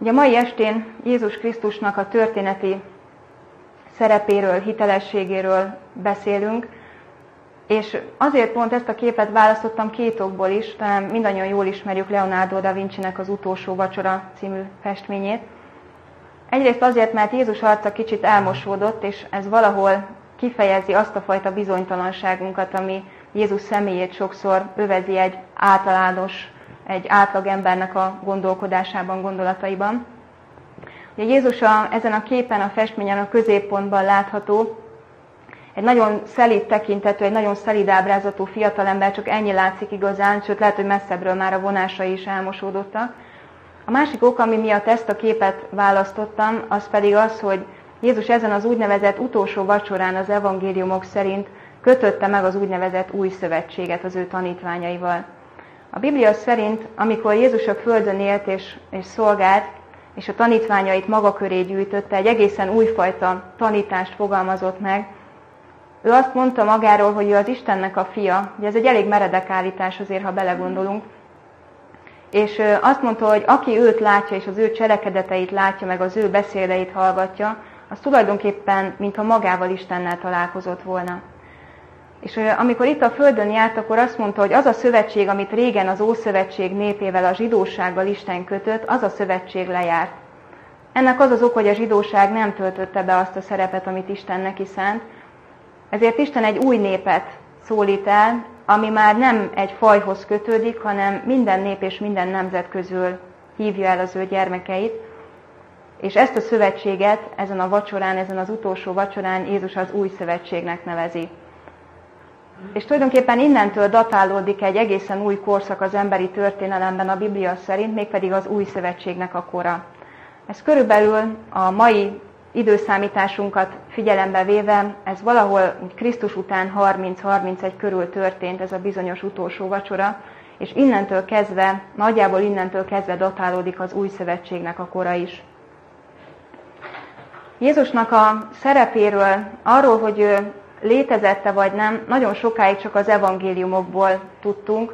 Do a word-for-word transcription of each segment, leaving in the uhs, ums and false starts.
Ugye a mai estén Jézus Krisztusnak a történeti szerepéről, hitelességéről beszélünk, és azért pont ezt a képet választottam két okból is, talán mindannyian jól ismerjük Leonardo da Vincinek az Utolsó vacsora című festményét. Egyrészt azért, mert Jézus arca kicsit elmosódott, és ez valahol kifejezi azt a fajta bizonytalanságunkat, ami Jézus személyét sokszor övezi egy általános, egy átlag embernek a gondolkodásában, gondolataiban. Ugye Jézus a, ezen a képen, a festményen a középpontban látható, egy nagyon szelíd tekintetű, egy nagyon szelíd ábrázatú fiatalember, csak ennyi látszik igazán, sőt lehet, hogy messzebbről már a vonásai is elmosódottak. A másik ok, ami miatt ezt a képet választottam, az pedig az, hogy Jézus ezen az úgynevezett utolsó vacsorán az evangéliumok szerint kötötte meg az úgynevezett új szövetséget az ő tanítványaival. A Biblia szerint, amikor Jézus a földön élt és, és szolgált, és a tanítványait maga köré gyűjtötte, egy egészen újfajta tanítást fogalmazott meg. Ő azt mondta magáról, hogy ő az Istennek a fia, ugye ez egy elég meredek állítás azért, ha belegondolunk, és azt mondta, hogy aki őt látja, és az ő cselekedeteit látja, meg az ő beszédeit hallgatja, az tulajdonképpen, mintha magával Istennel találkozott volna. És amikor itt a földön járt, akkor azt mondta, hogy az a szövetség, amit régen az Ószövetség népével, a zsidósággal Isten kötött, az a szövetség lejárt. Ennek az az ok, hogy a zsidóság nem töltötte be azt a szerepet, amit Isten neki szánt, ezért Isten egy új népet szólít el, ami már nem egy fajhoz kötődik, hanem minden nép és minden nemzet közül hívja el az ő gyermekeit. És ezt a szövetséget ezen a vacsorán, ezen az utolsó vacsorán Jézus az új szövetségnek nevezi. És tulajdonképpen innentől datálódik egy egészen új korszak az emberi történelemben a Biblia szerint, mégpedig az új szövetségnek a kora. Ez körülbelül a mai időszámításunkat figyelembe véve, ez valahol Krisztus után harminc-harmincegy körül történt ez a bizonyos utolsó vacsora, és innentől kezdve, nagyjából innentől kezdve datálódik az új szövetségnek a kora is. Jézusnak a szerepéről, arról, hogy ő létezette vagy nem, nagyon sokáig csak az evangéliumokból tudtunk.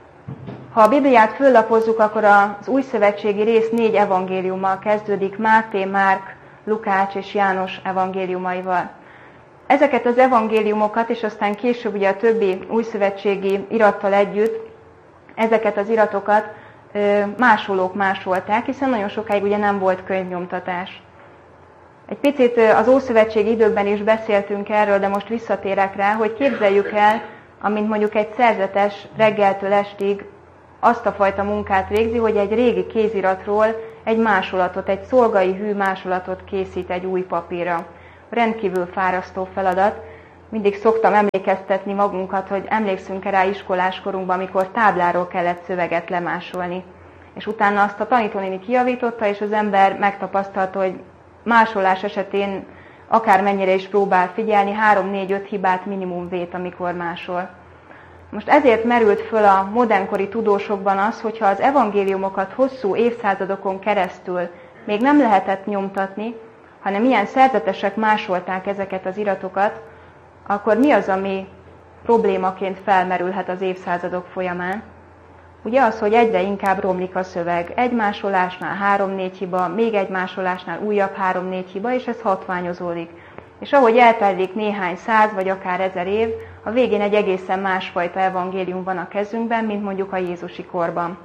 Ha a Bibliát föllapozzuk, akkor az újszövetségi rész négy evangéliummal kezdődik, Máté, Márk, Lukács és János evangéliumaival. Ezeket az evangéliumokat, és aztán később ugye a többi újszövetségi irattal együtt, ezeket az iratokat másolók másolták, hiszen nagyon sokáig ugye nem volt könyvnyomtatás. Egy picit az ószövetségi időkben is beszéltünk erről, de most visszatérek rá, hogy képzeljük el, amint mondjuk egy szerzetes reggeltől estig azt a fajta munkát végzi, hogy egy régi kéziratról egy másolatot, egy szolgai hű másolatot készít egy új papírra. Rendkívül fárasztó feladat. Mindig szoktam emlékeztetni magunkat, hogy emlékszünk rá iskolás korunkban, amikor tábláról kellett szöveget lemásolni. És utána azt a tanítónéni kijavította, és az ember megtapasztalta, hogy másolás esetén akármennyire is próbál figyelni, három-négy-öt hibát minimum vét, amikor másol. Most ezért merült föl a modernkori tudósokban az, hogyha az evangéliumokat hosszú évszázadokon keresztül még nem lehetett nyomtatni, hanem ilyen szerzetesek másolták ezeket az iratokat, akkor mi az, ami problémaként felmerülhet az évszázadok folyamán? Ugye az, hogy egyre inkább romlik a szöveg. Egy másolásnál három-négy hiba, még egy másolásnál újabb három-négy hiba, és ez hatványozódik. És ahogy eltelik néhány száz, vagy akár ezer év, a végén egy egészen másfajta evangélium van a kezünkben, mint mondjuk a jézusi korban.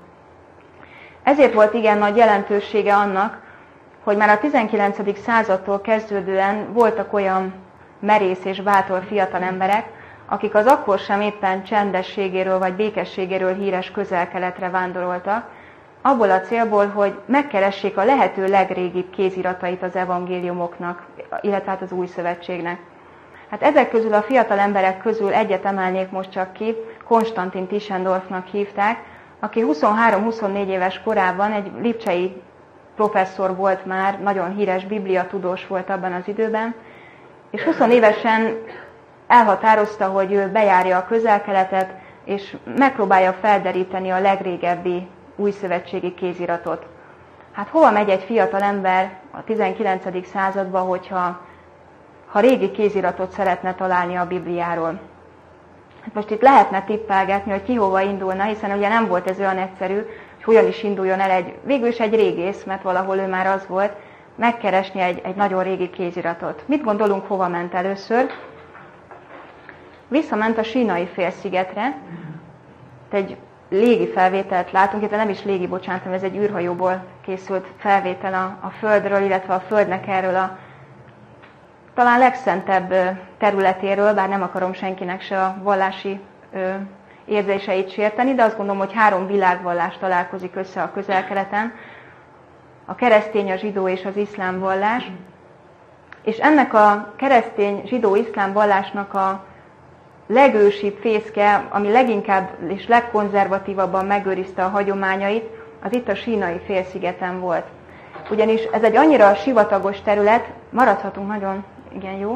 Ezért volt igen nagy jelentősége annak, hogy már a tizenkilencedik századtól kezdődően voltak olyan merész és bátor fiatal emberek, akik az akkor sem éppen csendességéről vagy békességéről híres Közel-Keletre vándoroltak, abból a célból, hogy megkeressék a lehető legrégibb kéziratait az evangéliumoknak, illetve hát az új szövetségnek. Hát ezek közül a fiatal emberek közül egyet emelnék most csak ki, Konstantin Tischendorfnak hívták, aki huszonhárom-huszonnégy éves korában egy lipcsei professzor volt már, nagyon híres bibliatudós volt abban az időben, és húsz évesen elhatározta, hogy ő bejárja a Közel-Keletet, és megpróbálja felderíteni a legrégebbi újszövetségi kéziratot. Hát hova megy egy fiatal ember a tizenkilencedik században, hogyha ha régi kéziratot szeretne találni a Bibliáról? Hát most itt lehetne tippelgetni, hogy ki hova indulna, hiszen ugye nem volt ez olyan egyszerű. hogy hogyan is induljon el egy, végül is egy régész, mert valahol ő már az volt, megkeresni egy, egy nagyon régi kéziratot. Mit gondolunk, hova ment először? Visszament a Sínai félszigetre, egy légi felvételt látunk, itt nem is légi, bocsánat, ez egy űrhajóból készült felvétel a, a Földről, illetve a Földnek erről a talán legszentebb területéről, bár nem akarom senkinek se a vallási ö, érzéseit sérteni, de azt gondolom, hogy három világvallás találkozik össze a Közel-Keleten, a keresztény, a zsidó és az iszlám vallás, és ennek a keresztény, zsidó, iszlám vallásnak a legősibb fészke, ami leginkább és legkonzervatívabban megőrizte a hagyományait, az itt a Sínai félszigeten volt. Ugyanis ez egy annyira sivatagos terület, maradhatunk nagyon, igen jó,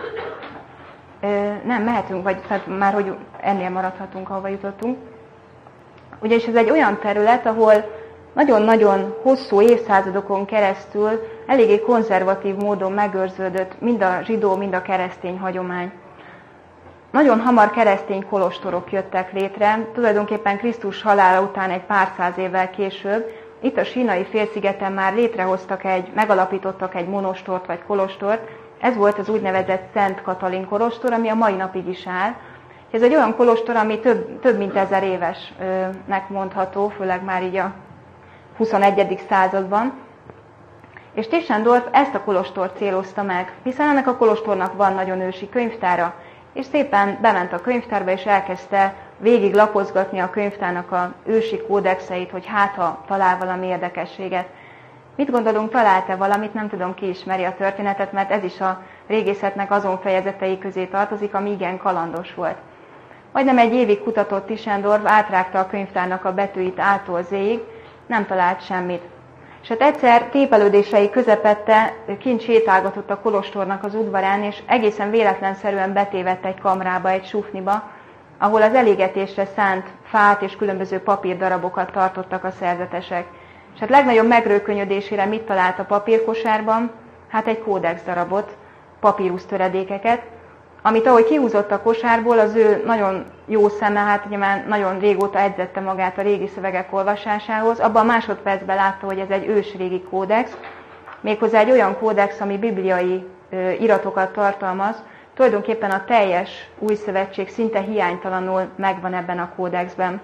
Ö, nem, mehetünk, vagy tehát már hogy ennél maradhatunk, ahova jutottunk. Ugyanis ez egy olyan terület, ahol nagyon-nagyon hosszú évszázadokon keresztül eléggé konzervatív módon megőrződött mind a zsidó, mind a keresztény hagyomány. Nagyon hamar keresztény kolostorok jöttek létre, tulajdonképpen Krisztus halála után egy pár száz évvel később, itt a Sínai félszigeten már létrehoztak egy, megalapítottak egy monostort vagy kolostort, ez volt az úgynevezett Szent Katalin kolostor, ami a mai napig is áll. Ez egy olyan kolostor, ami több, több mint ezer évesnek mondható, főleg már így a huszonegyedik században. És Tischendorf ezt a kolostort célozta meg, hiszen ennek a kolostornak van nagyon ősi könyvtára, és szépen bement a könyvtárba, és elkezdte végig lapozgatni a könyvtárnak a ősi kódexeit, hogy hát ha talál valami érdekességet. Mit gondolunk, talált-e valamit? Nem tudom, ki ismeri a történetet, mert ez is a régészetnek azon fejezetei közé tartozik, ami igen kalandos volt. Majdnem egy évig kutatott Tischendorf, átrágta a könyvtárnak a betűit A-tól Z-ig, nem talált semmit. És hát egyszer tépelődései közepette kint sétálgatott a kolostornak az udvarán, és egészen véletlenszerűen betévedt egy kamrába, egy sufniba, ahol az elégetésre szánt fát és különböző papírdarabokat tartottak a szerzetesek. És hát legnagyobb megrőkönyödésére mit talált a papírkosárban? Hát egy kódex darabot, papírusz töredékeket, amit ahogy kihúzott a kosárból, az ő nagyon jó szeme, hát ugye már nagyon régóta edzette magát a régi szövegek olvasásához, abban a másodpercben látta, hogy ez egy ősrégi kódex, méghozzá egy olyan kódex, ami bibliai ö, iratokat tartalmaz, tulajdonképpen a teljes új szövetség szinte hiánytalanul megvan ebben a kódexben.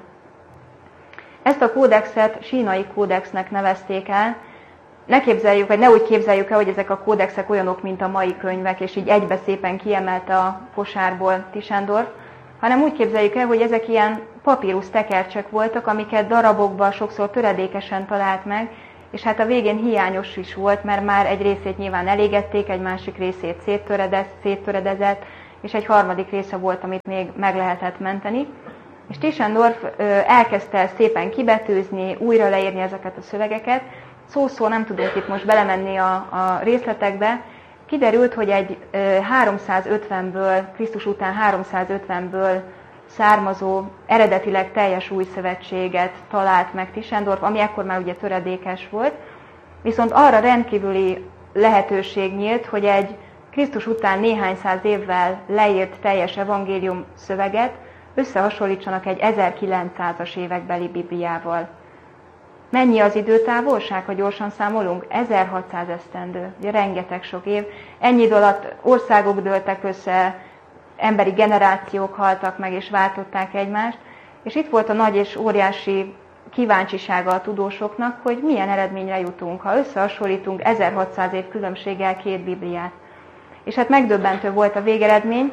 Ezt a kódexet Sínai kódexnek nevezték el. Ne képzeljük, vagy ne úgy képzeljük el, hogy ezek a kódexek olyanok, mint a mai könyvek, és így egybe szépen kiemelte a kosárból Tischendorf, hanem úgy képzeljük el, hogy ezek ilyen papírusz tekercsek voltak, amiket darabokban sokszor töredékesen talált meg, és hát a végén hiányos is volt, mert már egy részét nyilván elégették, egy másik részét széttöredezett, és egy harmadik része volt, amit még meg lehetett menteni. És Tischendorf elkezdte szépen kibetűzni, újra leírni ezeket a szövegeket. Szó-szó nem tudunk itt most belemenni a, a részletekbe. Kiderült, hogy egy háromszázötvenből, Krisztus után háromszázötvenből származó, eredetileg teljes új szövetséget talált meg Tischendorf, ami ekkor már ugye töredékes volt. Viszont arra rendkívüli lehetőség nyílt, hogy egy Krisztus után néhány száz évvel leírt teljes evangélium szöveget összehasonlítsanak egy ezerkilencszázas évekbeli Bibliával. Mennyi az időtávolság, ha gyorsan számolunk? ezerhatszáz esztendő, ugye rengeteg sok év. Ennyi idő alatt országok dőltek össze, emberi generációk haltak meg és váltották egymást, és itt volt a nagy és óriási kíváncsisága a tudósoknak, hogy milyen eredményre jutunk, ha összehasonlítunk ezerhatszáz év különbséggel két Bibliát. És hát megdöbbentő volt a végeredmény.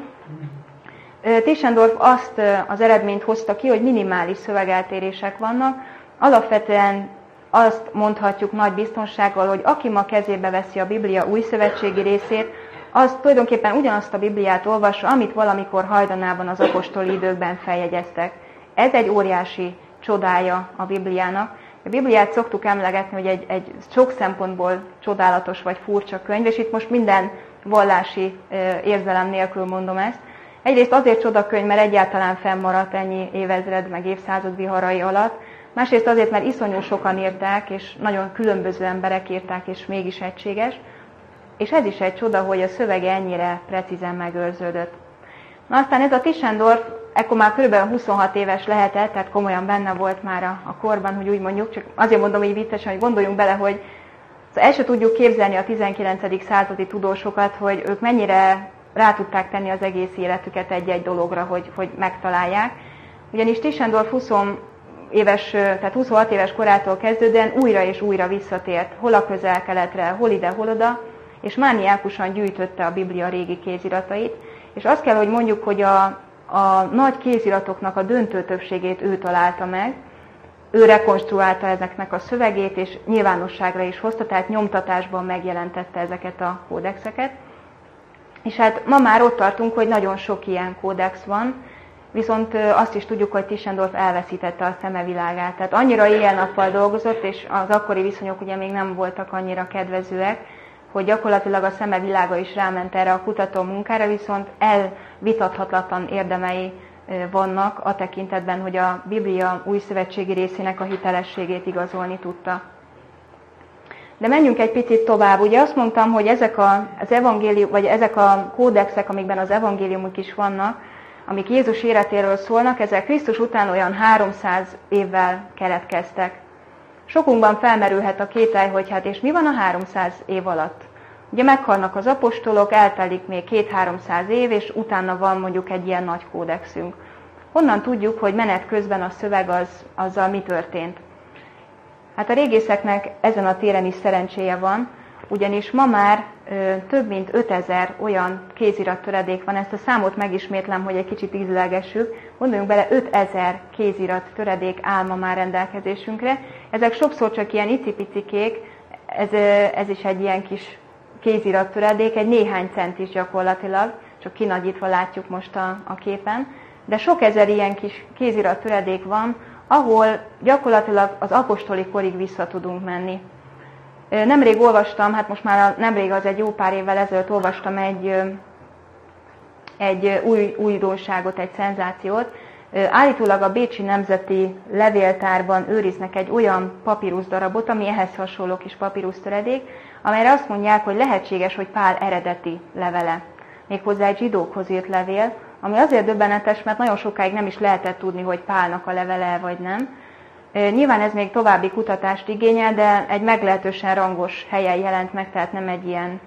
Tischendorf azt az eredményt hozta ki, hogy minimális szövegeltérések vannak. Alapvetően azt mondhatjuk nagy biztonsággal, hogy aki ma kezébe veszi a Biblia új szövetségi részét, az tulajdonképpen ugyanazt a Bibliát olvassa, amit valamikor hajdanában az apostoli időkben feljegyeztek. Ez egy óriási csodája a Bibliának. A Bibliát szoktuk emlegetni, hogy egy, egy sok szempontból csodálatos vagy furcsa könyv, és itt most minden vallási érzelem nélkül mondom ezt. Egyrészt azért csodakönyv, mert egyáltalán fennmaradt ennyi évezred, meg évszázad viharai alatt. Másrészt azért, mert iszonyú sokan írták, és nagyon különböző emberek írták, és mégis egységes. És ez is egy csoda, hogy a szövege ennyire precízen megőrződött. Na aztán ez a Tischendorf ekkor már kb. huszonhat éves lehetett, tehát komolyan benne volt már a, a korban, hogy úgy mondjuk, csak azért mondom így viccesen, hogy gondoljunk bele, hogy el se tudjuk képzelni a tizenkilencedik századi tudósokat, hogy ők mennyire rá tudták tenni az egész életüket egy-egy dologra, hogy, hogy megtalálják. Ugyanis Tischendorf húsz éves, tehát huszonhat éves korától kezdődően újra és újra visszatért, hol a Közel-Keletre, hol ide, hol oda, és mániákusan gyűjtötte a Biblia régi kéziratait. És azt kell, hogy mondjuk, hogy a, a nagy kéziratoknak a döntő többségét ő találta meg, ő rekonstruálta ezeknek a szövegét, és nyilvánosságra is hozta, tehát nyomtatásban megjelentette ezeket a kódexeket. És hát ma már ott tartunk, hogy nagyon sok ilyen kódex van, viszont azt is tudjuk, hogy Tischendorf elveszítette a szemevilágát. Tehát annyira éjjel-nappal dolgozott, és az akkori viszonyok ugye még nem voltak annyira kedvezőek, hogy gyakorlatilag a szemevilága is ráment erre a kutató munkára, viszont elvitathatatlan érdemei vannak a tekintetben, hogy a Biblia új szövetségi részének a hitelességét igazolni tudta. De menjünk egy picit tovább. Ugye azt mondtam, hogy ezek a, az evangélium, vagy ezek a kódexek, amikben az evangéliumok is vannak, amik Jézus életéről szólnak, ezek Krisztus után olyan háromszáz évvel keletkeztek. Sokunkban felmerülhet a kételj, hogy hát és mi van a háromszáz év alatt? Ugye meghalnak az apostolok, eltelik még két-háromszáz év, és utána van mondjuk egy ilyen nagy kódexünk. Honnan tudjuk, hogy menet közben a szöveg az, azzal mi történt? Hát a régészeknek ezen a téren is szerencséje van, ugyanis ma már ö, több mint ötezer olyan kézirattöredék van, ezt a számot megismétlem, hogy egy kicsit ízlelgessük. Gondoljunk bele, ötezer kézirattöredék áll ma már rendelkezésünkre. Ezek sokszor csak ilyen icipicikék, ez, ez is egy ilyen kis kézirattöredék, egy néhány centis gyakorlatilag, csak kinagyítva látjuk most a, a képen, de sok ezer ilyen kis kézirattöredék van, ahol gyakorlatilag az apostoli korig vissza tudunk menni. Nemrég olvastam, hát most már nemrég az egy jó pár évvel ezelőtt olvastam egy, egy új újdonságot, egy szenzációt. Állítólag a Bécsi Nemzeti Levéltárban őriznek egy olyan papíruszdarabot, ami ehhez hasonló kis papírusztöredék, amelyre azt mondják, hogy lehetséges, hogy Pál eredeti levele. Méghozzá egy zsidókhoz írt levél, ami azért döbbenetes, mert nagyon sokáig nem is lehetett tudni, hogy Pálnak a levele vagy nem. Nyilván ez még további kutatást igényel, de egy meglehetősen rangos helyen jelent meg, tehát nem egy ilyen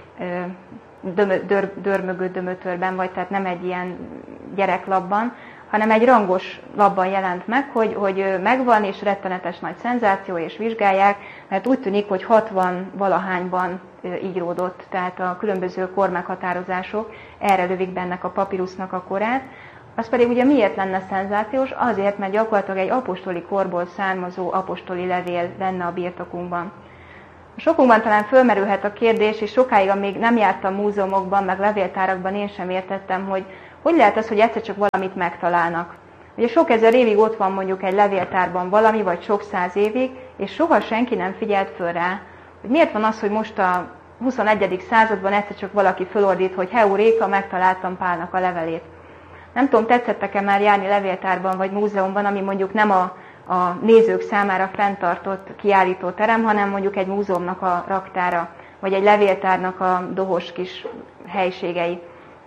dömö, dör, dörmögő dömötörben, vagy tehát nem egy ilyen gyereklapban, hanem egy rangos labban jelent meg, hogy, hogy megvan, és rettenetes nagy szenzáció, és vizsgálják, mert úgy tűnik, hogy hatvan valahányban íródott, tehát a különböző kormeghatározások erre lövik bennek a papírusznak a korát. Az pedig ugye miért lenne szenzációs? Azért, mert gyakorlatilag egy apostoli korból származó apostoli levél lenne a birtokunkban. Sokunkban talán fölmerülhet a kérdés, és sokáig, amíg nem jártam múzeumokban, meg levéltárakban, én sem értettem, hogy hogy lehet az, hogy egyszer csak valamit megtalálnak. Ugye sok ezer évig ott van mondjuk egy levéltárban valami, vagy sok száz évig, és soha senki nem figyelt föl rá. Hogy miért van az, hogy most a huszonegyedik században egyszer csak valaki fölordít, hogy heuréka, megtaláltam Pálnak a levelét. Nem tudom, tetszettek-e már járni levéltárban vagy múzeumban, ami mondjuk nem a, a nézők számára fenntartott kiállító terem, hanem mondjuk egy múzeumnak a raktára, vagy egy levéltárnak a dohos kis helységei.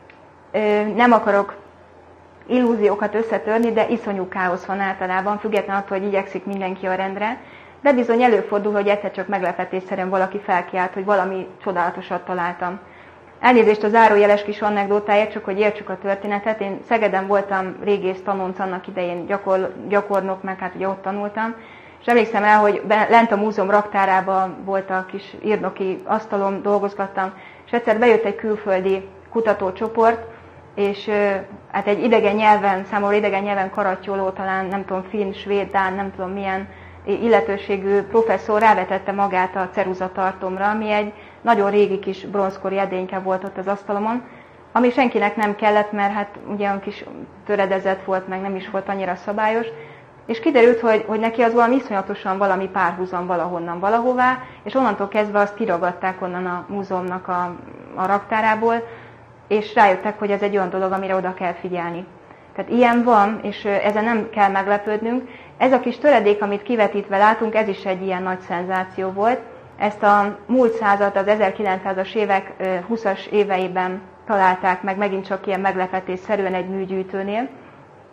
Nem akarok illúziókat összetörni, de iszonyú káosz van általában, függetlenül attól, hogy igyekszik mindenki a rendre, de bizony előfordul, hogy egyszer csak meglepetésszerűen valaki felkiált, hogy valami csodálatosat találtam. Elnézést a zárójeles kis anekdótáért, csak hogy értsük a történetet. Én Szegeden voltam régész tanonc, annak idején gyakor, gyakornok, meg hát ugye ott tanultam, és emlékszem el, hogy lent a múzeum raktárában volt a kis írnoki asztalom, dolgozgattam, és egyszer bejött egy külföldi kutatócsoport, és hát egy idegen nyelven, számomra idegen nyelven karattyoló, talán nem tudom, finn, svéd, dán, nem tudom milyen illetőségű professzor rávetette magát a ceruzatartomra, ami egy nagyon régi kis bronzkori edényke volt ott az asztalomon, ami senkinek nem kellett, mert hát ugye olyan kis töredezett volt, meg nem is volt annyira szabályos, és kiderült, hogy, hogy neki az valami iszonyatosan valami párhuzam valahonnan valahová, és onnantól kezdve azt kiragadták onnan a múzeumnak a, a raktárából, és rájöttek, hogy ez egy olyan dolog, amire oda kell figyelni. Tehát ilyen van, és ezen nem kell meglepődnünk. Ez a kis töredék, amit kivetítve látunk, ez is egy ilyen nagy szenzáció volt. Ezt a múlt század, az ezerkilencszázas évek húszas éveiben találták meg, megint csak ilyen meglepetésszerűen egy műgyűjtőnél.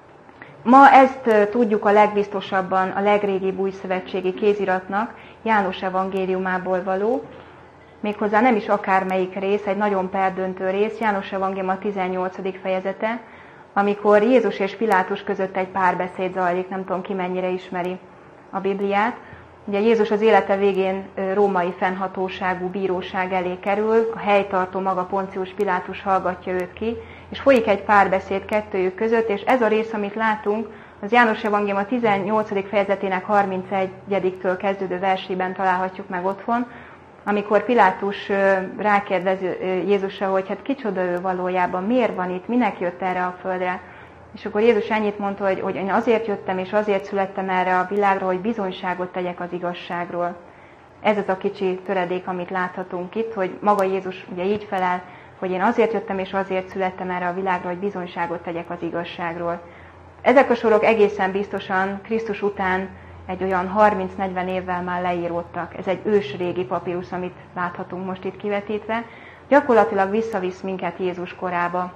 Ma ezt tudjuk a legbiztosabban a legrégibb újszövetségi kéziratnak, János evangéliumából való, méghozzá nem is akármelyik rész, egy nagyon perdöntő rész, János evangélium a tizennyolcadik fejezete, amikor Jézus és Pilátus között egy párbeszéd zajlik, nem tudom ki mennyire ismeri a Bibliát. Ugye Jézus az élete végén római fennhatóságú bíróság elé kerül, a helytartó maga Poncius Pilátus hallgatja őt ki, és folyik egy párbeszéd kettőjük között, és ez a rész, amit látunk, az János evangélium a tizennyolcadik fejezetének harmincegyediktől kezdődő versében találhatjuk meg otthon, amikor Pilátus rákérdez Jézusra, hogy hát kicsoda ő valójában, miért van itt, minek jött erre a földre. És akkor Jézus ennyit mondta, hogy, hogy én azért jöttem és azért születtem erre a világra, hogy bizonyságot tegyek az igazságról. Ez az a kicsi töredék, amit láthatunk itt, hogy maga Jézus ugye így felel, hogy én azért jöttem és azért születtem erre a világra, hogy bizonyságot tegyek az igazságról. Ezek a sorok egészen biztosan Krisztus után egy olyan harminc-negyven évvel már leíródtak. Ez egy ősrégi papírusz, amit láthatunk most itt kivetítve. Gyakorlatilag visszavisz minket Jézus korába.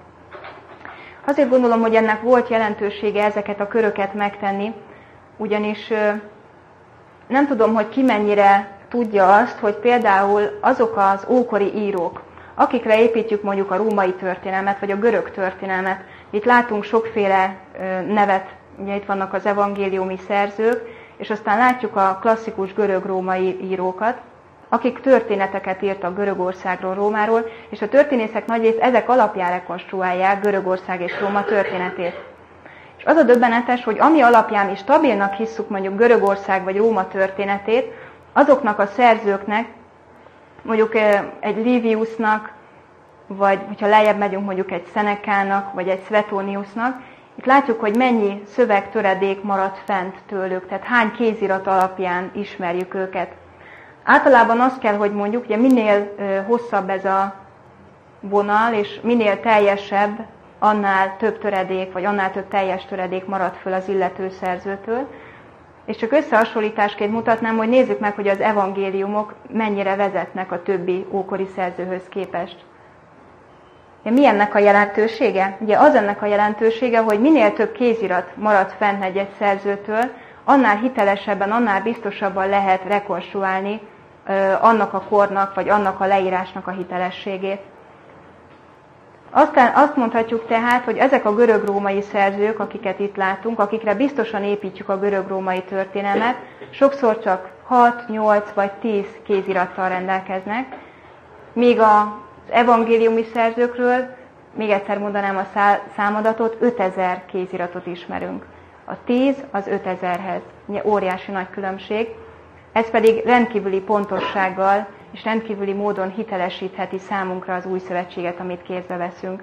Azért gondolom, hogy ennek volt jelentősége ezeket a köröket megtenni, ugyanis nem tudom, hogy ki mennyire tudja azt, hogy például azok az ókori írók, akikre építjük mondjuk a római történelmet, vagy a görög történelmet, itt látunk sokféle nevet, ugye itt vannak az evangéliumi szerzők, és aztán látjuk a klasszikus görög-római írókat, akik történeteket írtak Görögországról, Rómáról, és a történészek nagyrészt ezek alapján rekonstruálják Görögország és Róma történetét. És az a döbbenetes, hogy ami alapján mi stabilnak hisszük mondjuk Görögország vagy Róma történetét, azoknak a szerzőknek, mondjuk egy Liviusnak, vagy hogyha lejjebb megyünk mondjuk egy Senekának, vagy egy Suetoniusnak, itt látjuk, hogy mennyi szövegtöredék maradt fent tőlük, tehát hány kézirat alapján ismerjük őket. Általában azt kell, hogy mondjuk, hogy minél hosszabb ez a vonal, és minél teljesebb, annál több töredék, vagy annál több teljes töredék maradt föl az illető szerzőtől. És csak összehasonlításként mutatnám, hogy nézzük meg, hogy az evangéliumok mennyire vezetnek a többi ókori szerzőhöz képest. Mi ennek a jelentősége? Ugye az ennek a jelentősége, hogy minél több kézirat maradt fent egy-egy szerzőtől, annál hitelesebben, annál biztosabban lehet rekonstruálni annak a kornak, vagy annak a leírásnak a hitelességét. Aztán azt mondhatjuk tehát, hogy ezek a görög-római szerzők, akiket itt látunk, akikre biztosan építjük a görög-római történelmet, sokszor csak hat, nyolc vagy tíz kézirattal rendelkeznek, míg az evangéliumi szerzőkről, még egyszer mondanám a számadatot, ötezer kéziratot ismerünk. A tíz az ötezerhez. Ugye óriási nagy különbség. Ez pedig rendkívüli pontossággal és rendkívüli módon hitelesítheti számunkra az új szövetséget, amit kézbe veszünk.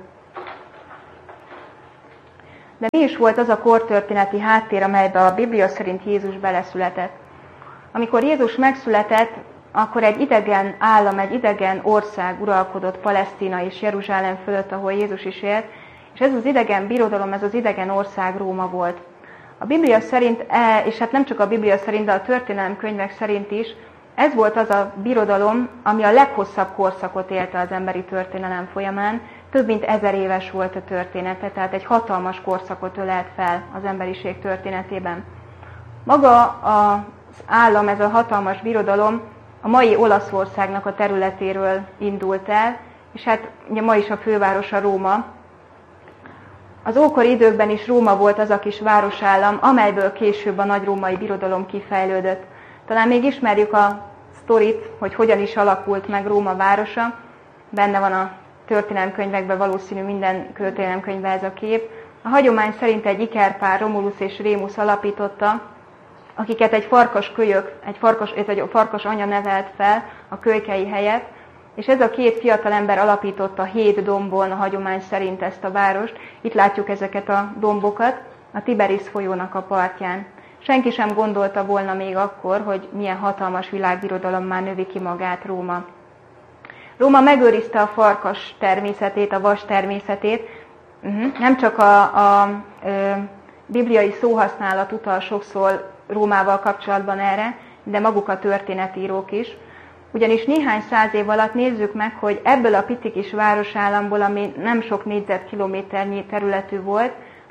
De mi is volt az a kortörténeti háttér, amelybe a Biblia szerint Jézus beleszületett? Amikor Jézus megszületett, akkor egy idegen állam, egy idegen ország uralkodott Palesztina és Jeruzsálem fölött, ahol Jézus is élt, és ez az idegen birodalom, ez az idegen ország Róma volt. A Biblia szerint, és hát nem csak a Biblia szerint, de a történelemkönyvek szerint is, ez volt az a birodalom, ami a leghosszabb korszakot élte az emberi történelem folyamán. Több mint ezer éves volt a története, tehát egy hatalmas korszakot ölelt fel az emberiség történetében. Maga az állam, ez a hatalmas birodalom a mai Olaszországnak a területéről indult el, és hát ugye ma is a fővárosa Róma. Az ókori időkben is Róma volt az a kis városállam, amelyből később a nagy római birodalom kifejlődött. Talán még ismerjük a sztorit, hogy hogyan is alakult meg Róma városa. Benne van a történelemkönyvekben, valószínű minden történelemkönyvben ez a kép. A hagyomány szerint egy ikerpár, Romulus és Rémus alapította, akiket egy farkas kölyök, egy farkas, egy farkas anya nevelt fel a kölykei helyett, és ez a két fiatal ember alapította hét dombon a hagyomány szerint ezt a várost. Itt látjuk ezeket a dombokat a Tiberis folyónak a partján. Senki sem gondolta volna még akkor, hogy milyen hatalmas világbirodalommá növi ki magát Róma. Róma megőrizte a farkas természetét, a vas természetét. Nem csak a, a, a bibliai szóhasználat utal sokszor Rómával kapcsolatban erre, de maguk a történetírók is. Ugyanis néhány száz év alatt nézzük meg, hogy ebből a pici kis városállamból, ami nem sok négyzetkilométernyi területű volt,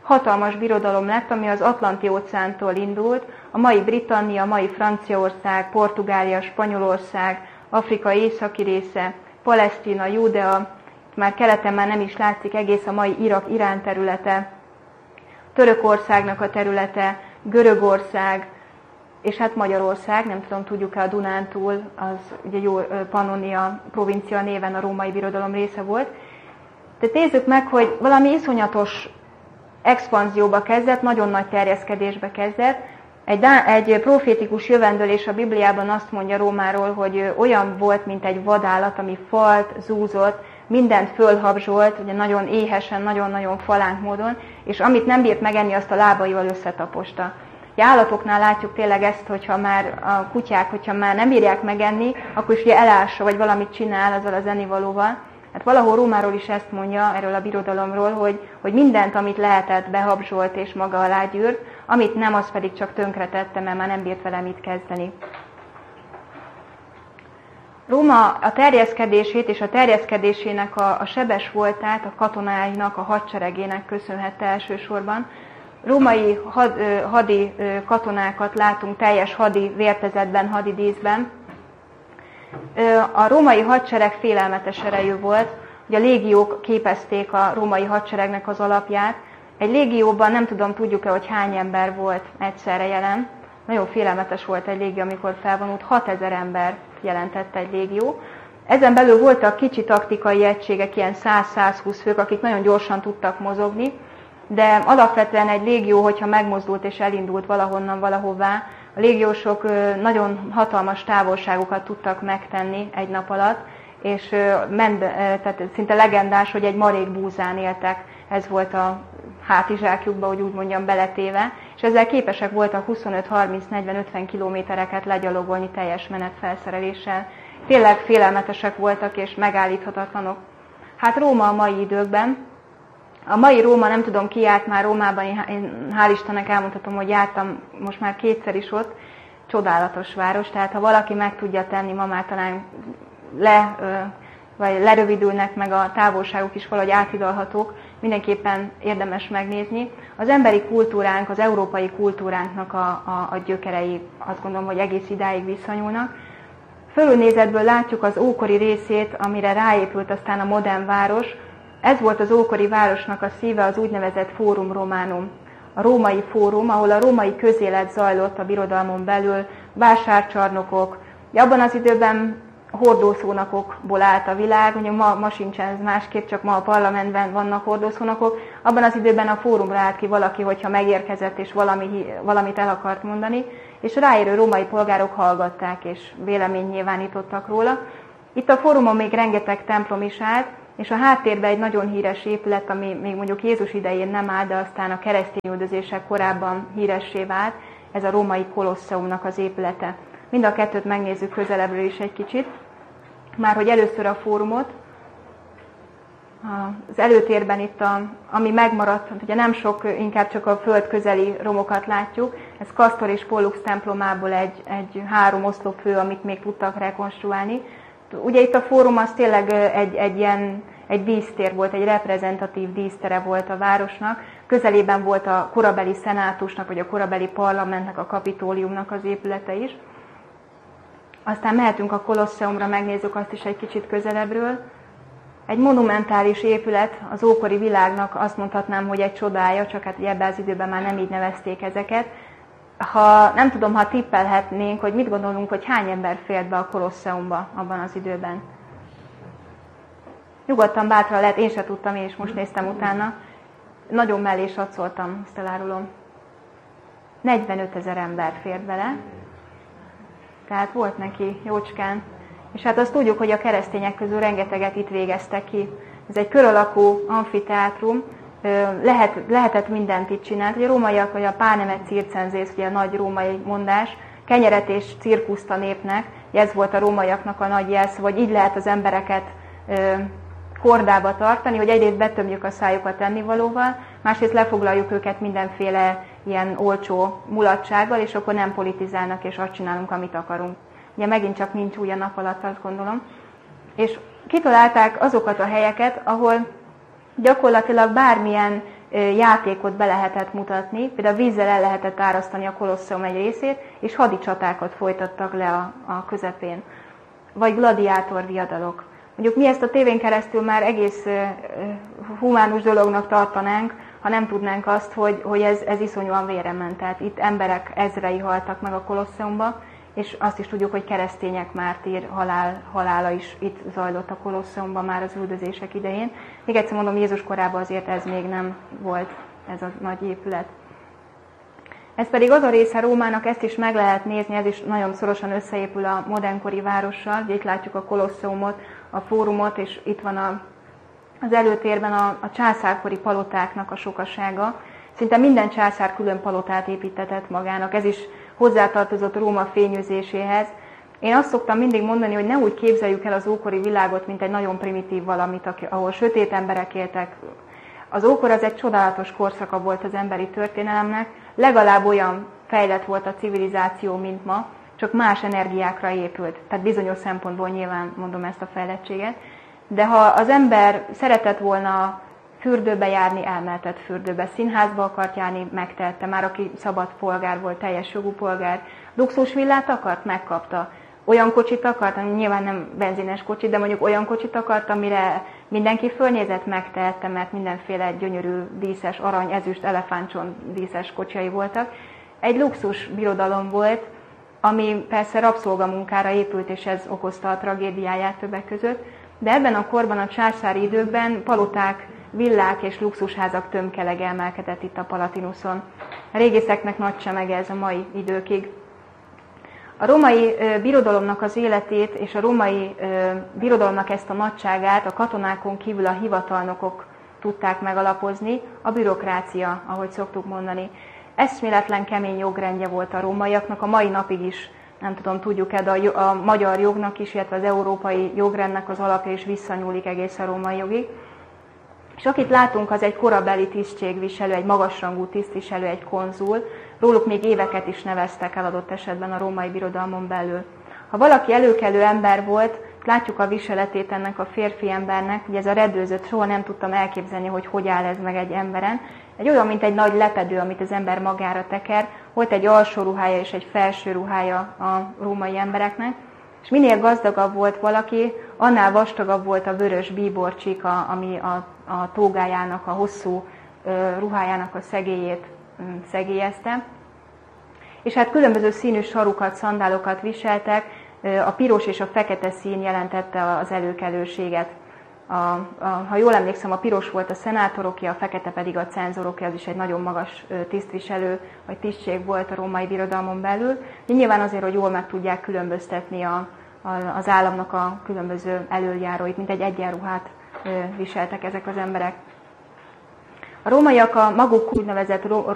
hatalmas birodalom lett, ami az Atlanti-óceántól indult, a mai Britannia, a mai Franciaország, Portugália, Spanyolország, Afrika északi része, Palesztina, Judea, már keleten már nem is látszik, egész a mai Irak-Irán területe, Törökországnak a területe, Görögország, és hát Magyarország, nem tudom, tudjuk-e a Dunántúl, az ugye jó Pannonia provincia néven a római birodalom része volt. Tehát nézzük meg, hogy valami iszonyatos expanzióba kezdett, nagyon nagy terjeszkedésbe kezdett. Egy, egy profétikus jövendőlés a Bibliában azt mondja Rómáról, hogy olyan volt, mint egy vadállat, ami falt, zúzott, mindent fölhabzsolt, ugye nagyon éhesen, nagyon-nagyon falánk módon, és amit nem bírt megenni, azt a lábaival összetaposta. Ugye állatoknál látjuk tényleg ezt, hogyha már a kutyák, hogyha már nem bírják megenni, akkor is ugye elássa, vagy valamit csinál azzal az ennivalóval. Hát valahol Rómáról is ezt mondja, erről a birodalomról, hogy, hogy mindent, amit lehetett, behabzsolt és maga alá gyűrt, amit nem, az pedig csak tönkretette, mert már nem bírt vele mit kezdeni. Róma a terjeszkedését és a terjeszkedésének a, a sebes voltát a katonáinak, a hadseregének köszönhette elsősorban. Római had, hadi katonákat látunk teljes hadi vértezetben, hadidíszben. A római hadsereg félelmetes erejű volt, ugye a légiók képezték a római hadseregnek az alapját. Egy légióban nem tudom, tudjuk-e, hogy hány ember volt egyszerre jelen. Nagyon félelmetes volt egy légió, amikor felvonult, hatezer ember jelentett egy légió. Ezen belül voltak kicsi taktikai egységek, ilyen száz-százhúsz fők, akik nagyon gyorsan tudtak mozogni, de alapvetően egy légió, hogyha megmozdult és elindult valahonnan valahová, a légiósok nagyon hatalmas távolságokat tudtak megtenni egy nap alatt, és ment, tehát szinte legendás, hogy egy marék búzán éltek, ez volt a hátizsákjukba, hogy úgy mondjam, beletéve, és ezzel képesek voltak huszonöt, harminc, negyven, ötven kilométereket legyalogolni teljes menetfelszereléssel. Tényleg félelmetesek voltak és megállíthatatlanok. Hát Róma a mai időkben, a mai Róma, nem tudom, ki járt már Rómában, én hál' Istennek elmondhatom, hogy jártam most már kétszer is ott, csodálatos város, tehát ha valaki meg tudja tenni, ma már talán le, vagy lerövidülnek, meg a távolságok is valahogy áthidalhatók, mindenképpen érdemes megnézni. Az emberi kultúránk, az európai kultúránknak a, a, a gyökerei, azt gondolom, hogy egész idáig visszanyúlnak. Fölülnézetből látjuk az ókori részét, amire ráépült aztán a modern város. Ez volt az ókori városnak a szíve, az úgynevezett Fórum Románum. A római fórum, ahol a római közélet zajlott a birodalmon belül, vásárcsarnokok. Abban az időben hordószónakokból állt a világ, ugye ma, ma sincsen ez másképp, csak ma a parlamentben vannak hordószónakok. Abban az időben a fórumra állt ki valaki, hogyha megérkezett és valami, valamit el akart mondani, és ráérő római polgárok hallgatták és véleményt nyilvánítottak róla. Itt a fórumon még rengeteg templom is állt, és a háttérben egy nagyon híres épület, ami még mondjuk Jézus idején nem áll, de aztán a keresztényüldözések korábban híressé vált, ez a római Kolosseumnak az épülete. Mind a kettőt megnézzük közelebbről is egy kicsit. Már hogy először a fórumot, az előtérben itt, a, ami megmaradt, ugye nem sok, inkább csak a föld közeli romokat látjuk, ez Castor és Pollux templomából egy, egy három oszlopfő, amit még tudtak rekonstruálni. Ugye itt a fórum az tényleg egy, egy ilyen egy dísztér volt, egy reprezentatív dísztere volt a városnak. Közelében volt a korabeli szenátusnak, vagy a korabeli parlamentnek, a kapitóliumnak az épülete is. Aztán mehetünk a Kolosseumra, megnézzük azt is egy kicsit közelebbről. Egy monumentális épület, az ókori világnak azt mondhatnám, hogy egy csodája, csak hát ebben az időben már nem így nevezték ezeket. Ha nem tudom, ha tippelhetnénk, hogy mit gondolunk, hogy hány ember fért be a Kolosseumba abban az időben. Nyugodtan, bátran lehet, én se tudtam, én is most néztem utána. Nagyon mellé satszoltam, ezt elárulom. negyvenötezer ember fért bele. Tehát volt neki jócskán. És hát azt tudjuk, hogy a keresztények közül rengeteget itt végeztek ki. Ez egy kör alakú amfiteátrum, Lehet, lehetett mindent itt csinálni. A rómaiak, vagy a pánemet circenzész, ugye a nagy római mondás, kenyeret és cirkuszt a népnek, ez volt a rómaiaknak a nagy jelszó, hogy így lehet az embereket kordába tartani, hogy egyrészt betömjük a szájukat ennivalóval, másrészt lefoglaljuk őket mindenféle ilyen olcsó mulatsággal, és akkor nem politizálnak, és azt csinálunk, amit akarunk. Ugye megint csak nincs új a nap alatt, azt gondolom. És kitalálták azokat a helyeket, ahol gyakorlatilag bármilyen játékot be lehetett mutatni, például vízzel el lehetett árasztani a Kolosseum egy részét, és hadicsatákat folytattak le a, a közepén. Vagy gladiátor viadalok. Mondjuk mi ezt a tévén keresztül már egész uh, humánus dolognak tartanánk, ha nem tudnánk azt, hogy, hogy ez, ez iszonyúan vére ment. Tehát itt emberek ezrei haltak meg a Kolosseumba, és azt is tudjuk, hogy keresztények mártír halál, halála is itt zajlott a Kolosseumban már az üldözések idején. Még egyszer mondom, Jézus korában azért ez még nem volt, ez a nagy épület. Ez pedig az a része Rómának, ezt is meg lehet nézni, ez is nagyon szorosan összeépül a modernkori várossal. Ugye itt látjuk a Kolosseumot, a fórumot, és itt van a, az előtérben a, a császárkori palotáknak a sokasága. Szinte minden császár külön palotát építetett magának, ez is hozzátartozott Róma fényűzéséhez. Én azt szoktam mindig mondani, hogy ne úgy képzeljük el az ókori világot, mint egy nagyon primitív valamit, ahol sötét emberek éltek. Az ókor az egy csodálatos korszaka volt az emberi történelemnek, legalább olyan fejlett volt a civilizáció, mint ma, csak más energiákra épült. Tehát bizonyos szempontból nyilván mondom ezt a fejlettséget. De ha az ember szeretett volna fürdőbe járni, elmehetett fürdőbe, színházba akart járni, megtehette, már aki szabad polgár volt, teljes jogú polgár. Luxusvillát akart, megkapta. Olyan kocsit akart, ami nyilván nem benzines kocsit, de mondjuk olyan kocsit akart, amire mindenki fölnézett, megtehette, mert mindenféle gyönyörű, díszes, arany, ezüst, elefántcsont díszes kocsijai voltak. Egy luxus birodalom volt, ami persze rabszolgamunkára épült, és ez okozta a tragédiáját többek között, de ebben a korban, a császári időkben paloták, villák és luxusházak tömkelege emelkedett itt a Palatinuson. A régészeknek nagy csemege ez a mai időkig. A római ö, birodalomnak az életét és a római ö, birodalomnak ezt a nagyságát a katonákon kívül a hivatalnokok tudták megalapozni, a bürokrácia, ahogy szoktuk mondani. Eszméletlen kemény jogrendje volt a rómaiaknak, a mai napig is, nem tudom, tudjuk-e, de a, a magyar jognak is, illetve az európai jogrendnek az alapja is visszanyúlik egész a római jogig. És akit látunk, az egy korabeli tisztségviselő, egy magasrangú tisztviselő, egy konzul, róluk még éveket is neveztek el adott esetben a római birodalmon belül. Ha valaki előkelő ember volt, látjuk a viseletét ennek a férfi embernek, ugye ez a redőzött, soha nem tudtam elképzelni, hogy hogy áll ez meg egy emberen. Egy olyan, mint egy nagy lepedő, amit az ember magára teker, volt egy alsó ruhája és egy felső ruhája a római embereknek, és minél gazdagabb volt valaki, annál vastagabb volt a vörös bíborcsika, ami a, a tógájának, a hosszú uh, ruhájának a szegélyét um, szegélyezte. És hát különböző színű sarukat, szandálokat viseltek, uh, a piros és a fekete szín jelentette az előkelőséget. A, a, ha jól emlékszem, a piros volt a szenátoroké, a fekete pedig a cenzoroké, az is egy nagyon magas tisztviselő vagy tisztség volt a római birodalmon belül. De nyilván azért, hogy jól meg tudják különböztetni a, a, az államnak a különböző elöljáróit, mint egy egyenruhát viseltek ezek az emberek. A rómaiak a maguk úgynevezett